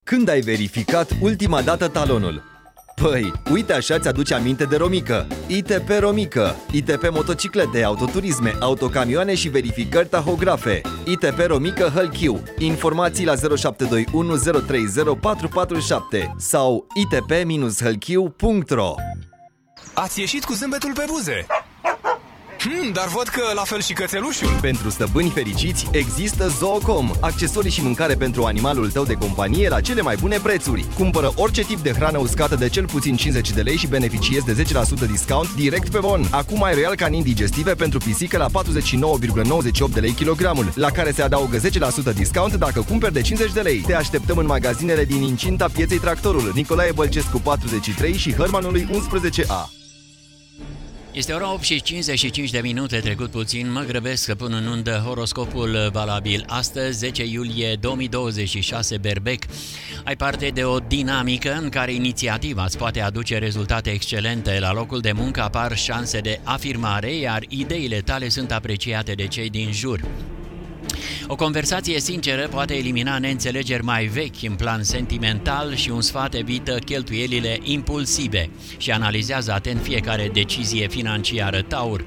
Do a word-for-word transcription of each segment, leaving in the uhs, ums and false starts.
Când ai verificat ultima dată talonul? Păi, uite așa ți-aduce aminte de Romică. I T P Romică. I T P motociclete, autoturisme, autocamioane și verificări tahografe. I T P Romică Hălchiu. Informații la zero șapte doi unu zero trei zero patru patru șapte sau i t p hălchiu punct r o. Ați ieșit cu zâmbetul pe buze. Hmm, dar văd că la fel și cățelușul. Pentru stăpâni fericiți există Zoocom, accesorii și mâncare pentru animalul tău de companie la cele mai bune prețuri. Cumpără orice tip de hrană uscată de cel puțin cincizeci de lei și beneficiezi de zece la sută discount direct pe bon. Acum ai Royal Canin digestive pentru pisică la patruzeci și nouă virgulă nouăzeci și opt de lei kilogramul, la care se adaugă zece la sută discount dacă cumperi de cincizeci de lei. Te așteptăm în magazinele din incinta pieței Tractorul, Nicolae Bălcescu patruzeci și trei și Hărmanului unsprezece A. Este ora opt și cincizeci și cinci de minute, trecut puțin, mă grăbesc să pun în undă horoscopul valabil astăzi, zece iulie două mii douăzeci și șase, Berbec. Ai parte de o dinamică în care inițiativa îți poate aduce rezultate excelente. La locul de muncă apar șanse de afirmare, iar ideile tale sunt apreciate de cei din jur. O conversație sinceră poate elimina neînțelegeri mai vechi în plan sentimental și un sfat evită cheltuielile impulsive și analizează atent fiecare decizie financiară, Taur.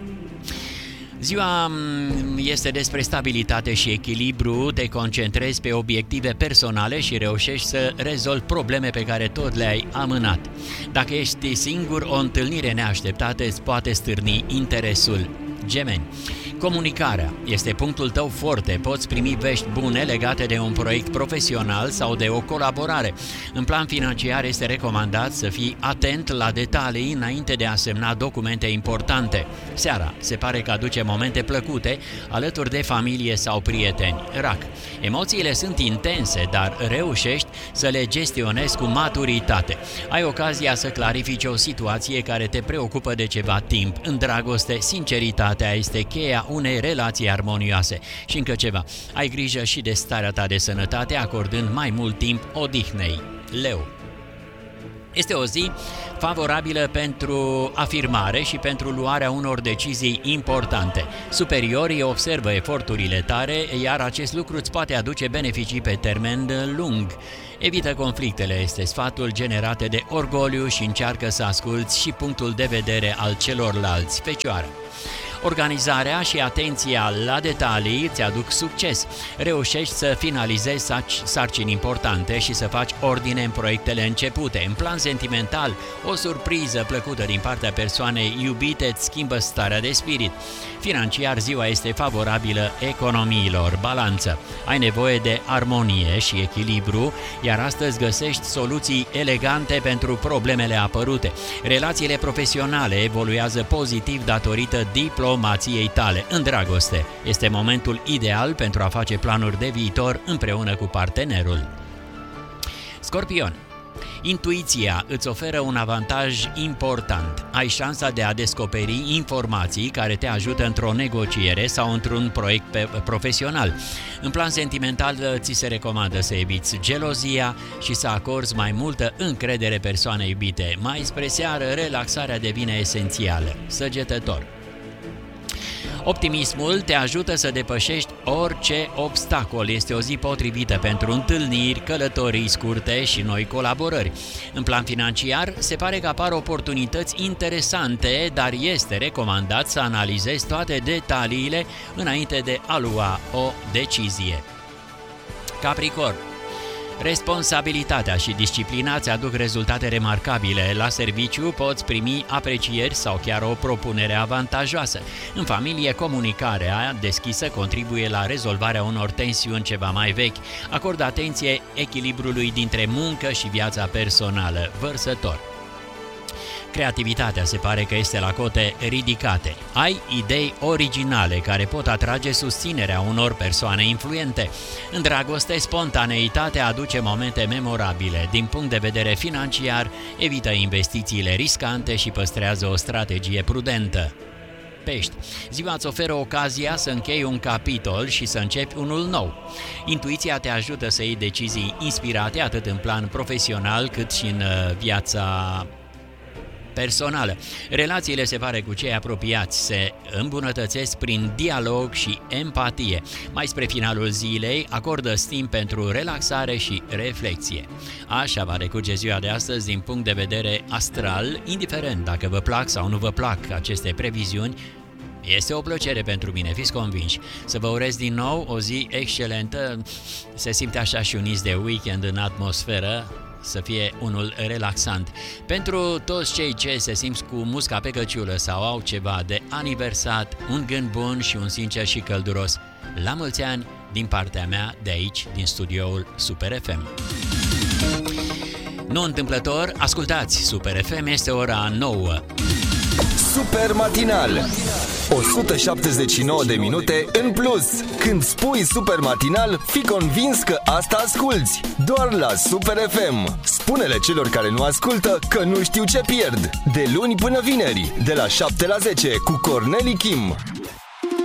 Ziua este despre stabilitate și echilibru, te concentrezi pe obiective personale și reușești să rezolvi probleme pe care tot le-ai amânat. Dacă ești singur, o întâlnire neașteptată îți poate stârni interesul. Gemeni. Comunicarea este punctul tău forte, poți primi vești bune legate de un proiect profesional sau de o colaborare. În plan financiar este recomandat să fii atent la detalii înainte de a semna documente importante. Seara se pare că aduce momente plăcute alături de familie sau prieteni. Rac. Emoțiile sunt intense, dar reușești să le gestionezi cu maturitate. Ai ocazia să clarifici o situație care te preocupă de ceva timp. În dragoste, sinceritatea este cheia unei relații armonioase. Și încă ceva, ai grijă și de starea ta de sănătate, acordând mai mult timp odihnei. Leu. Este o zi favorabilă pentru afirmare și pentru luarea unor decizii importante. Superiorii observă eforturile tale, iar acest lucru îți poate aduce beneficii pe termen lung. Evită conflictele, este sfatul generate de orgoliu și încearcă să asculți și punctul de vedere al celorlalți. Fecioară. Organizarea și atenția la detalii îți aduc succes. Reușești să finalizezi sarcini importante și să faci ordine în proiectele începute. În plan sentimental, o surpriză plăcută din partea persoanei iubite îți schimbă starea de spirit. Financiar, ziua este favorabilă economiilor. Balanță. Ai nevoie de armonie și echilibru, iar astăzi găsești soluții elegante pentru problemele apărute. Relațiile profesionale evoluează pozitiv datorită diplomației tale. În dragoste, este momentul ideal pentru a face planuri de viitor împreună cu partenerul. Scorpion. Intuiția îți oferă un avantaj important. Ai șansa de a descoperi informații care te ajută într-o negociere sau într-un proiect profesional. În plan sentimental, ți se recomandă să eviți gelozia și să acorzi mai multă încredere persoanei iubite. Mai spre seară, relaxarea devine esențială. Săgetător. Optimismul te ajută să depășești orice obstacol. Este o zi potrivită pentru întâlniri, călătorii scurte și noi colaborări. În plan financiar, se pare că apar oportunități interesante, dar este recomandat să analizezi toate detaliile înainte de a lua o decizie. Capricorn. Responsabilitatea și disciplina îți aduc rezultate remarcabile. La serviciu poți primi aprecieri sau chiar o propunere avantajoasă. În familie, comunicarea deschisă contribuie la rezolvarea unor tensiuni ceva mai vechi. Acordă atenție echilibrului dintre muncă și viața personală. Vărsător. Creativitatea se pare că este la cote ridicate. Ai idei originale care pot atrage susținerea unor persoane influente. În dragoste, spontaneitatea aduce momente memorabile. Din punct de vedere financiar, evită investițiile riscante și păstrează o strategie prudentă. Pești. Ziua îți oferă ocazia să închei un capitol și să începi unul nou. Intuiția te ajută să iei decizii inspirate atât în plan profesional cât și în viața personală. Relațiile se pare cu cei apropiați se îmbunătățesc prin dialog și empatie. Mai spre finalul zilei, acordă timp pentru relaxare și reflexie. Așa va decurge ziua de astăzi din punct de vedere astral, indiferent dacă vă plac sau nu vă plac aceste previziuni. Este o plăcere pentru mine, fiți convinși. Să vă urez din nou o zi excelentă. Se simte așa și un iz de weekend în atmosferă, să fie unul relaxant. Pentru toți cei ce se simt cu musca pe căciulă sau au ceva de aniversat, un gând bun și un sincer și călduros la mulți ani din partea mea de aici, din studioul Super F M. Nu întâmplător, ascultați Super F M, este ora nouă. Super matinal, o sută șaptezeci și nouă de minute în plus. Când spui super matinal, fii convins că asta asculți. Doar la Super F M. Spune-le celor care nu ascultă că nu știu ce pierd. De luni până vineri, de la șapte la zece, cu Corneli Kim.